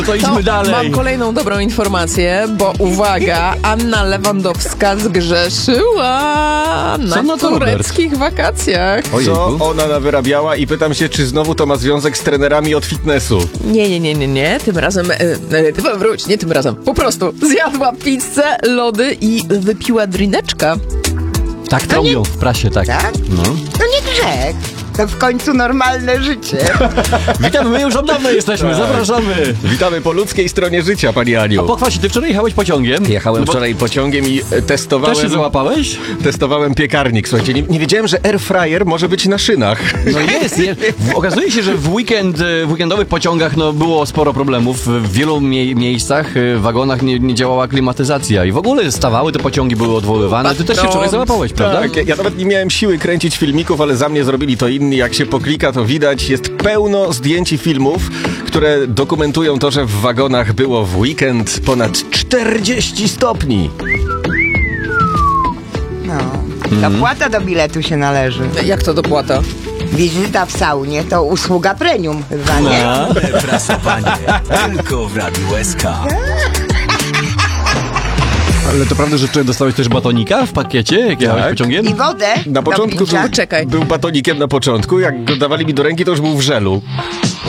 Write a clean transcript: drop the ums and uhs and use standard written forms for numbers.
To idźmy dalej. Mam kolejną dobrą informację, bo uwaga, Anna Lewandowska zgrzeszyła Co na to, tureckich wakacjach. Co ona nawyrabiała i pytam się, czy znowu to ma związek z trenerami od fitnessu. Nie. Tym razem, wróć, nie tym razem. Po prostu zjadła pizzę, lody i wypiła drineczka. Tak to mówią w prasie, tak. Tak? No. To nie grzech. To w końcu normalne życie. Witamy, my już od dawna jesteśmy, zapraszamy. Witamy po ludzkiej stronie życia, pani Aniu. Pochwal się, ty wczoraj jechałeś pociągiem. Jechałem No bo wczoraj pociągiem i Też się załapałeś? testowałem piekarnik. Słuchajcie, nie wiedziałem, że air fryer może być na szynach. No jest. Okazuje się, że w weekendowych pociągach było sporo problemów. W wielu miejscach, w wagonach nie działała klimatyzacja i w ogóle stawały, te pociągi były odwoływane. Ty też się wczoraj załapałeś, prawda? Tak, ja nawet nie miałem siły kręcić filmików, ale za mnie zrobili to inni. Jak się poklika, to widać. Jest pełno zdjęć i filmów, które dokumentują to, że w wagonach było w weekend ponad 40 stopni. No. Dopłata do biletu się należy. Jak to dopłata? Wizyta w saunie to usługa premium chyba, nie? Prasowanie tylko w Radiu SK. Ale to prawda, że wczoraj dostałeś też batonika w pakiecie, jak jechałeś pociągiem? I wodę Na do początku picia. Czekaj. był batonikiem na początku. Jak go dawali mi do ręki, to już był w żelu.